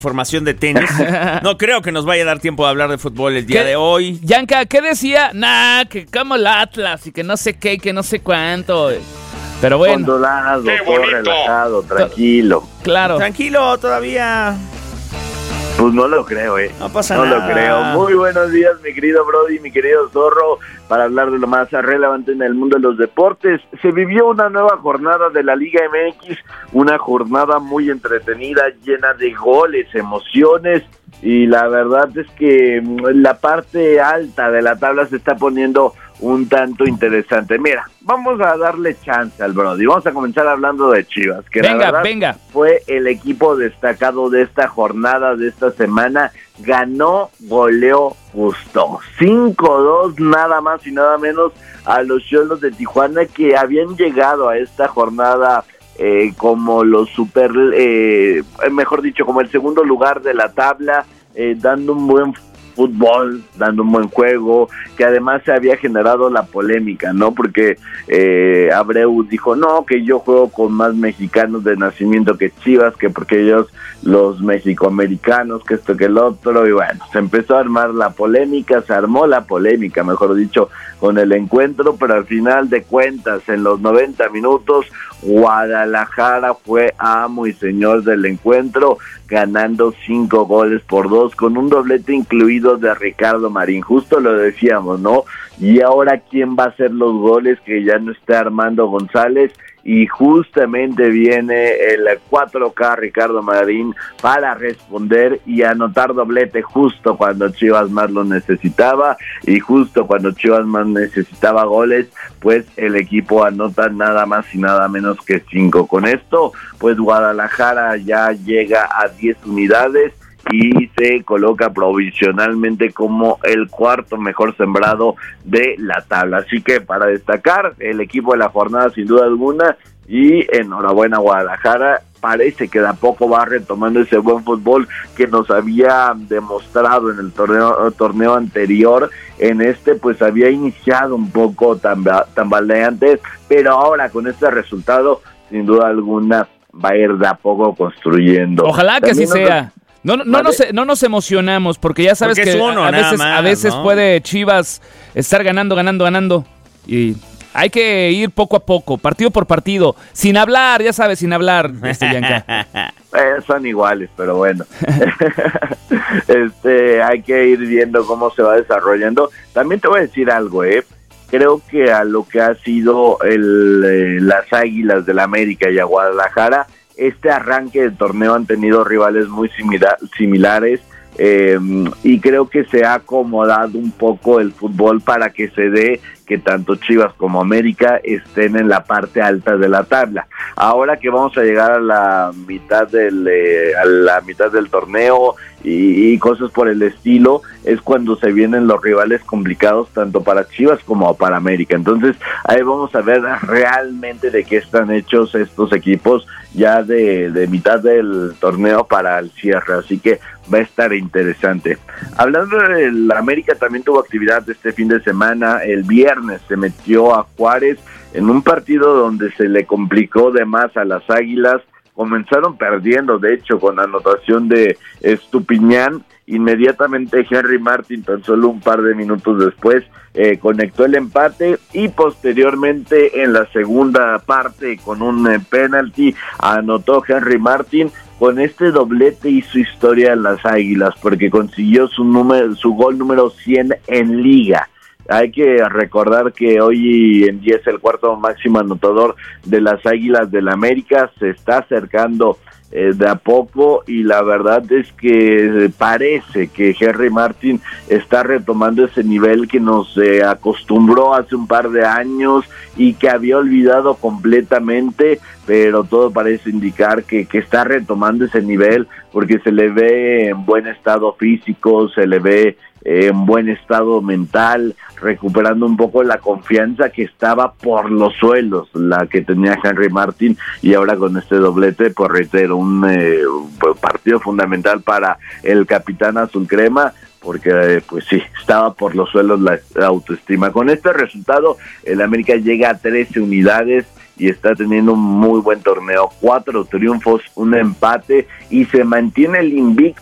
Formación de tenis. No creo que nos vaya a dar tiempo de hablar de fútbol el día de hoy. Yanka, ¿qué decía? Que como el Atlas y que no sé qué, que no sé cuánto. Pero bueno. Condolado, todo relajado, tranquilo. Claro. Tranquilo, todavía. Pues no lo creo, No pasa nada. No lo creo. Muy buenos días, mi querido Brody, mi querido Zorro, para hablar de lo más relevante en el mundo de los deportes. Se vivió una nueva jornada de la Liga MX, una jornada muy entretenida, llena de goles, emociones, y la verdad es que la parte alta de la tabla se está poniendo un tanto interesante. Mira, vamos a darle chance al Brody. Vamos a comenzar hablando de Chivas, que la verdad fue el equipo destacado de esta jornada, de esta semana. Ganó, goleó, gustó. 5-2 nada más y nada menos a los Xolos de Tijuana, que habían llegado a esta jornada como los mejor dicho, como el segundo lugar de la tabla, dando un buen fútbol, dando un buen juego, que además se había generado la polémica, ¿no? Porque Abreu dijo, no, que yo juego con más mexicanos de nacimiento que Chivas, que porque ellos, los mexicoamericanos, que esto, que el otro, y bueno, se empezó a armar la polémica, se armó la polémica, mejor dicho, con el encuentro, pero al final de cuentas, en los 90 minutos, Guadalajara fue amo y señor del encuentro, ganando 5-2 con un doblete incluido de Ricardo Marín. Justo lo decíamos, ¿no? Y ahora, ¿quién va a hacer los goles? Que ya no está Armando González, y justamente viene el 4K Ricardo Marín para responder y anotar doblete justo cuando Chivas más lo necesitaba, y justo cuando Chivas más necesitaba goles, pues el equipo anota nada más y nada menos que 5. Con esto, pues Guadalajara ya llega a 10 unidades y se coloca provisionalmente como el cuarto mejor sembrado de la tabla. Así que para destacar, el equipo de la jornada sin duda alguna, y enhorabuena Guadalajara, parece que de a poco va retomando ese buen fútbol que nos había demostrado en el torneo anterior. En este pues había iniciado un poco tambaleante, pero ahora con este resultado sin duda alguna va a ir de a poco construyendo. Ojalá que así sea. No nos emocionamos, porque ya sabes porque que a veces ¿no? Puede Chivas estar ganando, y hay que ir poco a poco, partido por partido, sin hablar, ya sabes, Yanka. Son iguales, pero bueno. Hay que ir viendo cómo se va desarrollando. También te voy a decir algo, creo que a lo que ha sido las Águilas del América y a Guadalajara, este arranque del torneo han tenido rivales muy similares, y creo que se ha acomodado un poco el fútbol para que se dé que tanto Chivas como América estén en la parte alta de la tabla. Ahora que vamos a llegar a la mitad del torneo y cosas por el estilo, es cuando se vienen los rivales complicados tanto para Chivas como para América. Entonces ahí vamos a ver realmente de qué están hechos estos equipos ya de mitad del torneo para el cierre, así que va a estar interesante. Hablando del América, también tuvo actividad este fin de semana. El viernes se metió a Juárez en un partido donde se le complicó de más a las Águilas. Comenzaron perdiendo, de hecho, con anotación de Estupiñán. Inmediatamente Henry Martin, tan solo un par de minutos después, conectó el empate, y posteriormente en la segunda parte, con un penalti, anotó Henry Martin. Con este doblete hizo historia en las Águilas, porque consiguió su gol número 100 en Liga. Hay que recordar que hoy en día es el cuarto máximo anotador de las Águilas del América. Se está acercando de a poco, y la verdad es que parece que Henry Martin está retomando ese nivel que nos acostumbró hace un par de años y que había olvidado completamente, pero todo parece indicar que está retomando ese nivel, porque se le ve en buen estado físico, se le ve en buen estado mental, recuperando un poco la confianza que estaba por los suelos, la que tenía Henry Martin, y ahora con este doblete, pues reitero, un partido fundamental para el capitán azul crema, porque pues sí, estaba por los suelos la autoestima. Con este resultado, el América llega a 13 unidades y está teniendo un muy buen torneo, 4 triunfos, un empate, y se mantiene el invicto